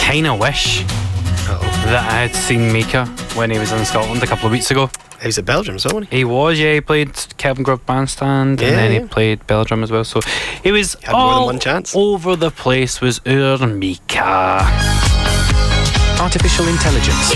kinda wish that I had seen Mika when he was in Scotland a couple of weeks ago. He was at Belgium, so wasn't he? He was, yeah. He played Kelvin Grove Bandstand, and then he played Belgium as well. So he was had more than one chance. Over the place was our Mika. Artificial intelligence.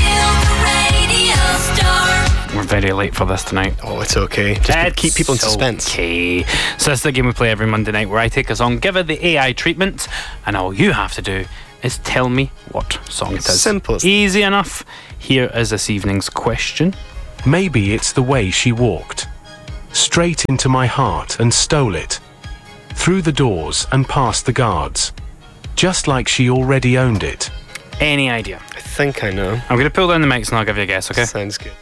We're very late for this tonight. Oh, it's okay. Just keep people in suspense. Okay. So this is the game we play every Monday night where I take a song, give it the AI treatment, and all you have to do is tell me what song it is. Simple. Easy enough. Here is this evening's question. Maybe it's the way she walked. Straight into my heart and stole it. Through the doors and past the guards. Just like she already owned it. Any idea? I think I know. I'm going to pull down the mics and I'll give you a guess, okay? Sounds good.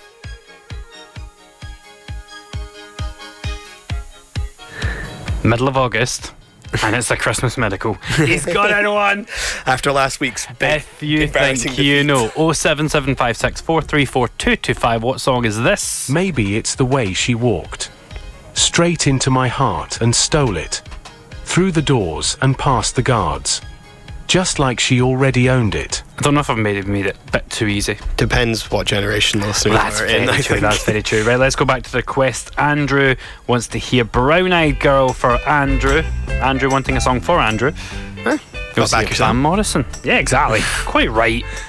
Middle of August, and it's a Christmas medical. He's got it on. After last week's big, if you think you know, 07756 434 225, what song is this? Maybe it's the way she walked. Straight into my heart and stole it. Through the doors and past the guards. Just like she already owned it. I don't know if I've made it a bit too easy. Depends what generation the listeners are in. That's very true. Right, let's go back to the quest. Andrew wants to hear Brown Eyed Girl for Andrew. Andrew wanting a song for Andrew. Go back yourself. Van Morrison. Yeah, exactly. Quite right.